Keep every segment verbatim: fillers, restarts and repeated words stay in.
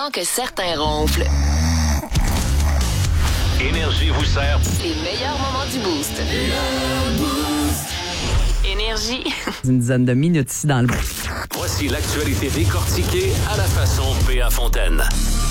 avant que certains ronflent. Énergie vous sert Les meilleurs moments du Boost. Énergie. Une dizaine de minutes ici dans le Boost. Voici l'actualité décortiquée à la façon P A Fontaine.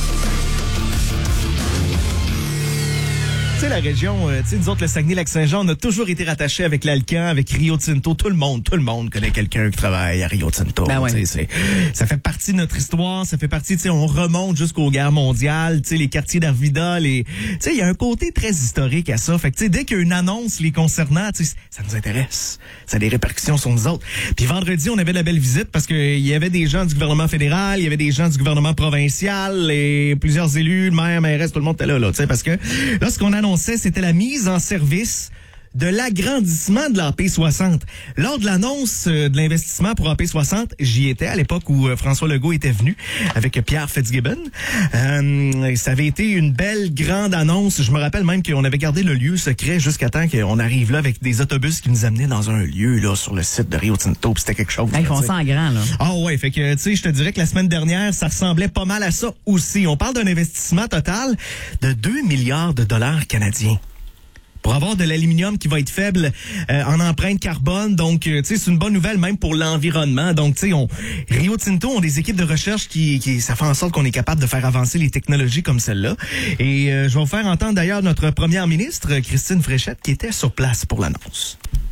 Tu sais, la région, euh, tu sais, nous autres, le Saguenay-Lac-Saint-Jean, on a toujours été rattachés avec l'Alcan, avec Rio Tinto. Tout le monde, tout le monde connaît quelqu'un qui travaille à Rio Tinto. Ben ouais. Tu sais, c'est, ça fait partie de notre histoire, ça fait partie, tu sais, on remonte jusqu'aux guerres mondiales, tu sais, les quartiers d'Arvida, les, tu sais, il y a un côté très historique à ça. Fait que, tu sais, dès qu'il y a une annonce les concernant, tu sais, ça nous intéresse. Ça a des répercussions sur nous autres. Puis vendredi, on avait de la belle visite parce que il y avait des gens du gouvernement fédéral, il y avait des gens du gouvernement provincial et plusieurs élus, maire, mairesse, tout le monde était là, là, tu sais, parce que là, ce qu'on annonçait, c'était la mise en service de l'agrandissement de l'A P soixante. Lors de l'annonce de l'investissement pour A P soixante, j'y étais à l'époque où François Legault était venu avec Pierre Fitzgibbon. Euh, ça avait été une belle, grande annonce. Je me rappelle même qu'on avait gardé le lieu secret jusqu'à temps qu'on arrive là avec des autobus qui nous amenaient dans un lieu là sur le site de Rio Tinto. Puis c'était quelque chose. Hey, ils font ça en grand, là. Ah ouais, fait que tu sais, je te dirais que la semaine dernière, ça ressemblait pas mal à ça aussi. On parle d'un investissement total de deux milliards de dollars canadiens. Pour avoir de l'aluminium qui va être faible euh, en empreinte carbone. Donc, euh, tu sais, c'est une bonne nouvelle même pour l'environnement. Donc, tu sais, on Rio Tinto ont des équipes de recherche qui, qui ça fait en sorte qu'on est capable de faire avancer les technologies comme celle-là. Et euh, je vais vous faire entendre d'ailleurs notre première ministre, Christine Fréchette, qui était sur place pour l'annonce.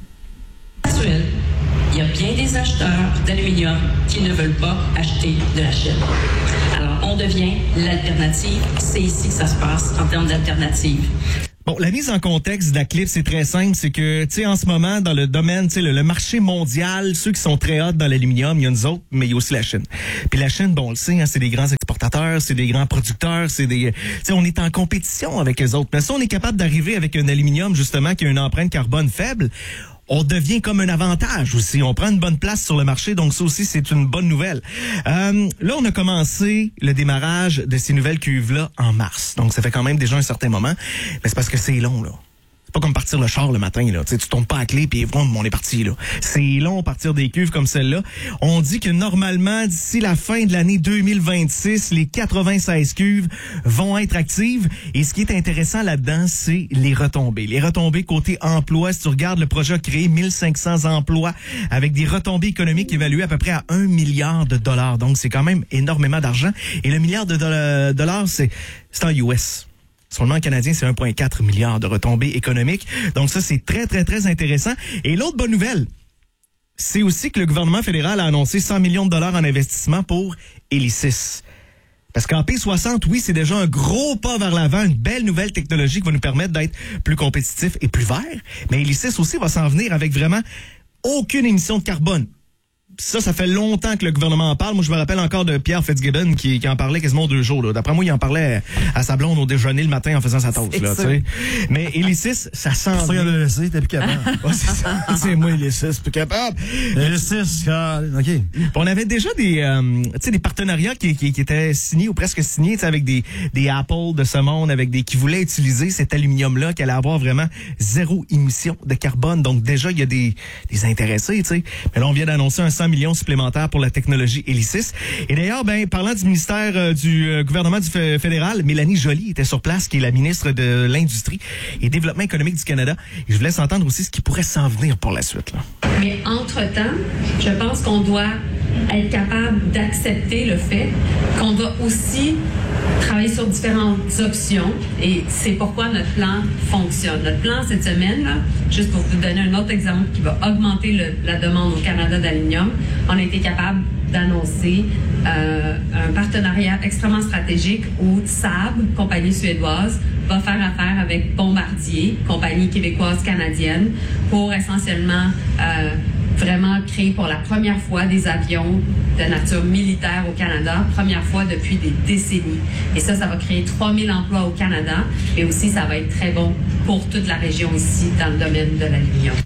Il y a bien des acheteurs d'aluminium qui ne veulent pas acheter de la Chine. Alors, on devient l'alternative. C'est ici que ça se passe en termes d'alternative. Bon, la mise en contexte de la clip, c'est très simple. C'est que, tu sais, en ce moment, dans le domaine, tu sais, le, le marché mondial, ceux qui sont très hauts dans l'aluminium, il y a nous autres, mais il y a aussi la Chine. Puis la Chine, bon, on le sait, hein, c'est des grands exportateurs, c'est des grands producteurs, c'est des, tu sais, on est en compétition avec eux autres. Mais si on est capable d'arriver avec un aluminium, justement, qui a une empreinte carbone faible, on devient comme un avantage aussi. On prend une bonne place sur le marché, donc ça aussi, c'est une bonne nouvelle. Euh, là, on a commencé le démarrage de ces nouvelles cuves-là en mars. Donc, ça fait quand même déjà un certain moment. Mais c'est parce que c'est long, là. C'est pas comme partir le char le matin, là. Tu sais, tu tombes pas à clé puis vroom, on est parti, là. C'est long partir des cuves comme celle-là. On dit que normalement, d'ici la fin de l'année deux mille vingt-six, les quatre-vingt-seize cuves vont être actives. Et ce qui est intéressant là-dedans, c'est les retombées. Les retombées côté emploi. Si tu regardes, le projet a créé mille cinq cents emplois avec des retombées économiques évaluées à peu près à un milliard de dollars. Donc, c'est quand même énormément d'argent. Et le milliard de do- dollars, c'est, c'est en U S. Seulement en canadien, c'est un virgule quatre milliard de retombées économiques. Donc ça, c'est très, très, très intéressant. Et l'autre bonne nouvelle, c'est aussi que le gouvernement fédéral a annoncé cent millions de dollars en investissement pour Elysis. Parce qu'en P soixante, oui, c'est déjà un gros pas vers l'avant, une belle nouvelle technologie qui va nous permettre d'être plus compétitifs et plus verts. Mais Elysis aussi va s'en venir avec vraiment aucune émission de carbone. Ça, ça fait longtemps que le gouvernement en parle. Moi, je me rappelle encore de Pierre Fitzgibbon qui, qui en parlait quasiment deux jours. Là. D'après moi, il en parlait à sa blonde au déjeuner le matin en faisant sa toast. Là, tu sais. Mais Elysis, ça sent Pour ça, il a le laissé, t'es plus capable. Ouais, c'est ça. C'est moi, Elysis, plus capable. Elysis, OK. Puis on avait déjà des, euh, tu sais, des partenariats qui, qui, qui étaient signés ou presque signés, tu sais, avec des, des Apple de ce monde, avec des qui voulaient utiliser cet aluminium-là, qui allait avoir vraiment zéro émission de carbone. Donc déjà, il y a des, des intéressés, tu sais. Mais là, on vient d'annoncer un cent millions supplémentaires pour la technologie Elysis. Et d'ailleurs, ben, parlant du ministère euh, du euh, gouvernement du f- fédéral, Mélanie Joly était sur place, qui est la ministre de l'Industrie et Développement économique du Canada. Et je vous laisse entendre aussi ce qui pourrait s'en venir pour la suite, là. Mais entre-temps, je pense qu'on doit être capable d'accepter le fait qu'on doit aussi travailler sur différentes options et c'est pourquoi notre plan fonctionne. Notre plan cette semaine, là, juste pour vous donner un autre exemple qui va augmenter le, la demande au Canada d'aluminium, on a été capable d'annoncer euh, un partenariat extrêmement stratégique où Saab, compagnie suédoise, va faire affaire avec Bombardier, compagnie québécoise-canadienne, pour essentiellement euh, vraiment créer pour la première fois des avions de nature militaire au Canada, première fois depuis des décennies. Et ça, ça va créer trois mille emplois au Canada, mais aussi ça va être très bon pour toute la région ici dans le domaine de l'aluminium.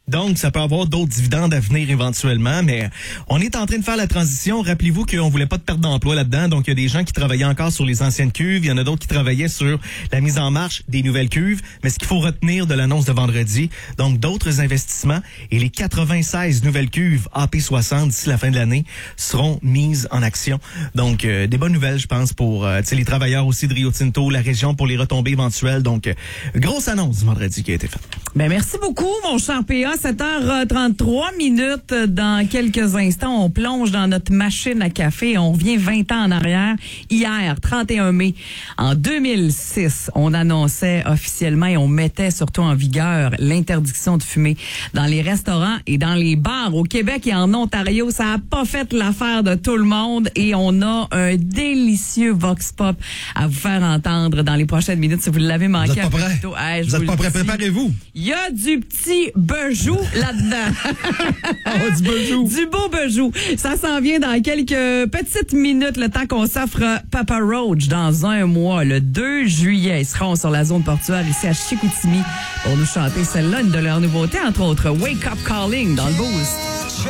Donc, ça peut avoir d'autres dividendes à venir éventuellement, mais on est en train de faire la transition. Rappelez-vous qu'on voulait pas de perte d'emploi là-dedans, donc il y a des gens qui travaillaient encore sur les anciennes cuves, il y en a d'autres qui travaillaient sur la mise en marche des nouvelles cuves, mais ce qu'il faut retenir de l'annonce de vendredi, donc d'autres investissements et les quatre-vingt-seize nouvelles cuves A P soixante d'ici la fin de l'année seront mises en action. Donc, euh, des bonnes nouvelles, je pense, pour euh, les travailleurs aussi de Rio Tinto, la région, pour les retombées éventuelles. Donc, euh, grosse annonce vendredi qui a été faite. Ben, merci beaucoup, mon cher P A. sept heures trente-trois minutes. Dans quelques instants, on plonge dans notre machine à café. On revient vingt ans en arrière. Hier, trente et un mai, en deux mille six, on annonçait officiellement et on mettait surtout en vigueur l'interdiction de fumer dans les restaurants et dans les bars au Québec et en Ontario. Ça a pas fait l'affaire de tout le monde et on a un délicieux Vox Pop à vous faire entendre dans les prochaines minutes. Si vous l'avez manqué. Vous êtes pas prêts? Hey, vous êtes pas prêts? Préparez-vous. Il y a du petit bejou là-dedans. Oh, du bejou. Du beau bejou. Ça s'en vient dans quelques petites minutes, le temps qu'on s'offre Papa Roach dans un mois, le deux juillet. Ils seront sur la zone portuaire ici à Chicoutimi pour nous chanter celle-là, une de leurs nouveautés, entre autres Wake Up Calling dans le Boost.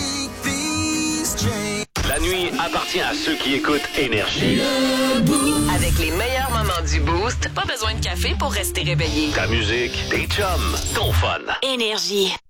La nuit appartient à ceux qui écoutent Énergie. Avec les meilleurs moments du Boost, pas besoin de café pour rester réveillé. Ta musique, tes chums, ton fun. Énergie.